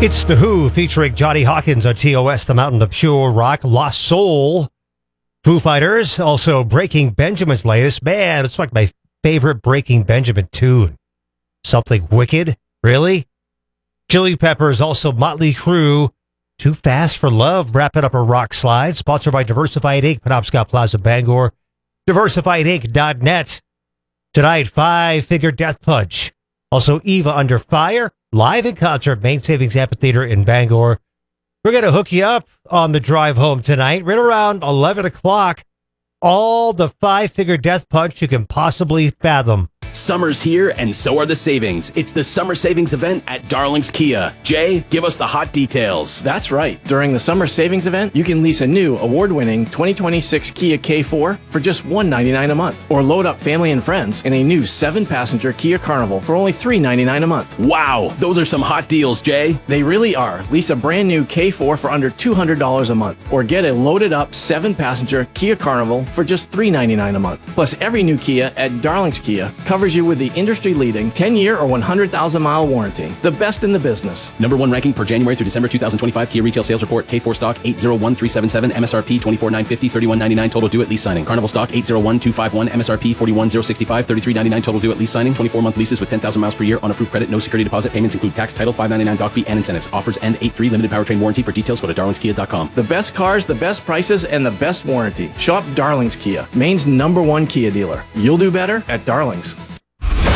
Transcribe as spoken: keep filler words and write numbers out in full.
It's The Who featuring Johnny Hawkins on T O S, the Mountain of Pure Rock, Lost Soul. Foo Fighters, also Breaking Benjamin's latest. Man, it's like my favorite Breaking Benjamin tune. Something Wicked? Really? Chili Peppers, also Motley Crue. Too Fast for Love, wrapping up a rock slide. Sponsored by Diversified Incorporated, Penobscot Plaza, Bangor. diversified inc dot net. Tonight, Five Finger Death Punch. Also, Eva Under Fire, live in concert, Main Savings Amphitheater in Bangor. We're going to hook you up on the drive home tonight, right around eleven o'clock. All the Five Finger Death Punch you can possibly fathom. Summer's here, and so are the savings. It's the Summer Savings Event at Darling's Kia. Jay, give us the hot details. That's right. During the Summer Savings Event, you can lease a new award-winning twenty twenty-six Kia K four for just one hundred ninety-nine dollars a month, or load up family and friends in a new seven-passenger Kia Carnival for only three hundred ninety-nine dollars a month. Wow, those are some hot deals, Jay. They really are. Lease a brand new K four for under two hundred dollars a month, or get a loaded-up seven-passenger Kia Carnival for just three hundred ninety-nine dollars a month. Plus, every new Kia at Darling's Kia covers you with the industry-leading ten-year or one hundred thousand mile warranty. The best in the business. Number one ranking per January through December two thousand twenty-five Kia retail sales report. K four stock eight zero one three seven seven, M S R P twenty-four thousand nine hundred fifty dollars, thirty-one ninety-nine total due at lease signing. Carnival stock eight zero one two five one, M S R P forty-one thousand sixty-five, thirty-three ninety-nine total due at lease signing. twenty-four month leases with ten thousand miles per year on approved credit. No security deposit. Payments include tax, title, five ninety-nine doc fee, and incentives. Offers end eight three. Limited powertrain warranty. For details, go to darlings kia dot com. The best cars, the best prices, and the best warranty. Shop Darling's Kia, Maine's number one Kia dealer. You'll do better at Darling's.